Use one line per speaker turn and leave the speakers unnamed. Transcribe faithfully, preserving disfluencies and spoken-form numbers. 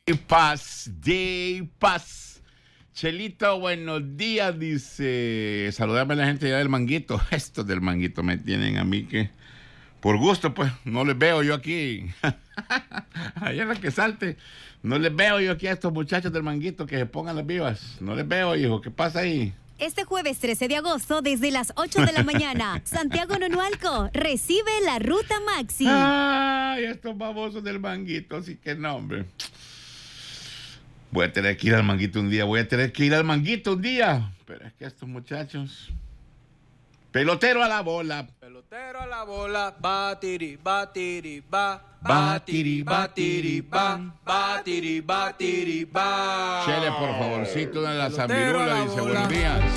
Paz, de paz. Chelito, buenos días, dice. Saludame a la gente ya del Manguito. Estos del Manguito me tienen a mí que, por gusto, pues, no les veo yo aquí. Allá en la que salte, no les veo yo aquí a estos muchachos del Manguito que se pongan las vivas. No les veo, hijo. ¿Qué pasa ahí?
Este jueves trece de agosto, desde las ocho de la mañana, Santiago Nonualco recibe la Ruta Maxi.
Ay, estos babosos del Manguito, así que no, hombre. Voy a tener que ir al Manguito un día, voy a tener que ir al Manguito un día. Pero es que estos muchachos... Pelotero a la bola.
Pelotero a la bola, batiri, batiri, ba.
Batiri, batiri,
ba. Batiri, batiri, ba.
Chele, por favorcito, una de las
Pelotero a la
amirulas, dice,
bola.
buenos días.